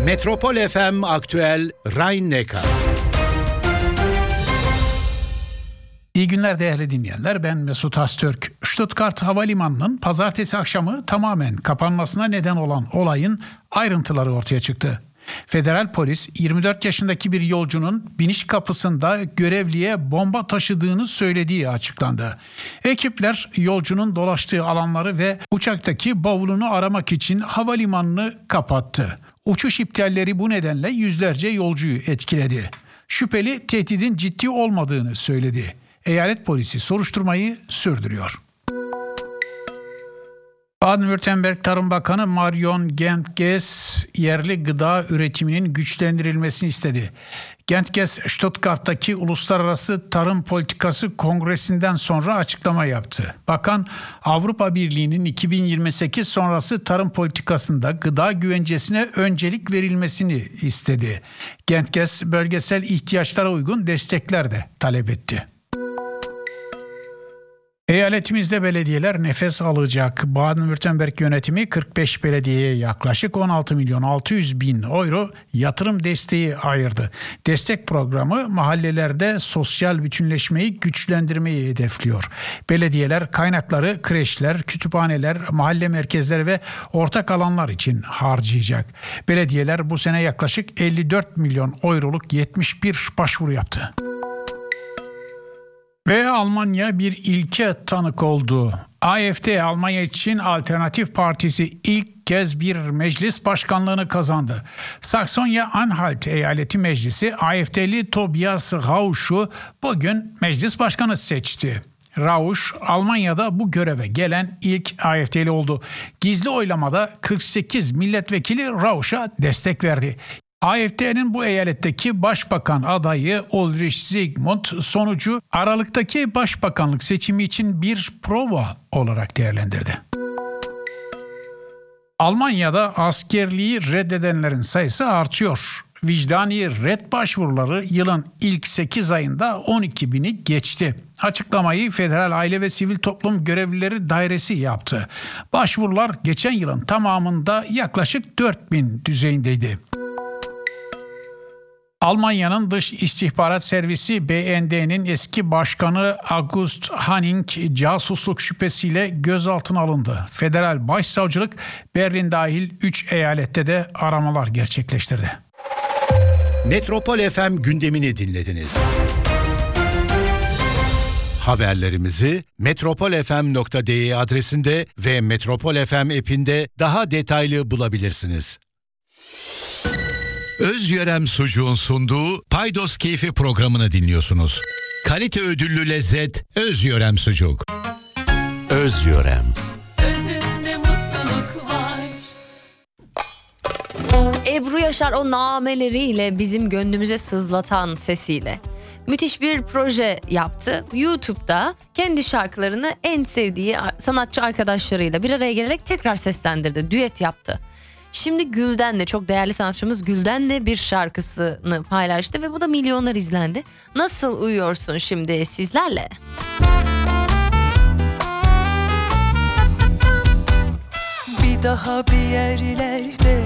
Metropol FM Aktüel Rhein-Neckar. İyi günler değerli dinleyenler, ben Mesut Astürk. Stuttgart Havalimanı'nın pazartesi akşamı tamamen kapanmasına neden olan olayın ayrıntıları ortaya çıktı. Federal polis 24 yaşındaki bir yolcunun biniş kapısında görevliye bomba taşıdığını söylediği açıklandı. Ekipler yolcunun dolaştığı alanları ve uçaktaki bavulunu aramak için havalimanını kapattı. Uçuş iptalleri bu nedenle yüzlerce yolcuyu etkiledi. Şüpheli tehdidin ciddi olmadığını söyledi. Eyalet polisi soruşturmayı sürdürüyor. Baden-Württemberg Tarım Bakanı Marion Gentges yerli gıda üretiminin güçlendirilmesini istedi. Gentges, Stuttgart'taki Uluslararası Tarım Politikası Kongresi'nden sonra açıklama yaptı. Bakan, Avrupa Birliği'nin 2028 sonrası tarım politikasında gıda güvencesine öncelik verilmesini istedi. Gentges, bölgesel ihtiyaçlara uygun destekler de talep etti. Eyaletimizde belediyeler nefes alacak. Baden-Württemberg yönetimi 45 belediyeye yaklaşık 16 milyon 600 bin euro yatırım desteği ayırdı. Destek programı mahallelerde sosyal bütünleşmeyi güçlendirmeyi hedefliyor. Belediyeler kaynakları kreşler, kütüphaneler, mahalle merkezleri ve ortak alanlar için harcayacak. Belediyeler bu sene yaklaşık 54 milyon euroluk 71 başvuru yaptı. Ve Almanya bir ilke tanık oldu. AfD, Almanya için Alternatif Partisi ilk kez bir meclis başkanlığını kazandı. Saksonya-Anhalt Eyaleti Meclisi AfD'li Tobias Rausch'u bugün meclis başkanı seçti. Rausch, Almanya'da bu göreve gelen ilk AfD'li oldu. Gizli oylamada 48 milletvekili Rausch'a destek verdi. AfD'nin bu eyaletteki başbakan adayı Ulrich Zygmunt sonucu Aralık'taki başbakanlık seçimi için bir prova olarak değerlendirdi. Almanya'da askerliği reddedenlerin sayısı artıyor. Vicdani red başvuruları yılın ilk 8 ayında 12 bini geçti. Açıklamayı Federal Aile ve Sivil Toplum Görevlileri Dairesi yaptı. Başvurular geçen yılın tamamında yaklaşık 4 bin düzeyindeydi. Almanya'nın Dış İstihbarat Servisi BND'nin eski başkanı August Hanning casusluk şüphesiyle gözaltına alındı. Federal Başsavcılık Berlin dahil 3 eyalette de aramalar gerçekleştirdi. Metropol FM gündemini dinlediniz. Haberlerimizi metropolfm.de adresinde ve Metropol FM app'inde daha detaylı bulabilirsiniz. Özyörem Sucuğun sunduğu Paydos Keyfi programını dinliyorsunuz. Kalite ödüllü lezzet Özyörem Sucuk. Özyörem. Özünde mutluluk var. Ebru Yaşar o nameleriyle bizim gönlümüze sızlatan sesiyle müthiş bir proje yaptı. YouTube'da kendi şarkılarını en sevdiği sanatçı arkadaşlarıyla bir araya gelerek tekrar seslendirdi. Düet yaptı. Şimdi Gülden'le, çok değerli sanatçımız Gülden'le bir şarkısını paylaştı ve bu da milyonlar izlendi. Nasıl uyuyorsun şimdi sizlerle? Bir daha bir yerlerde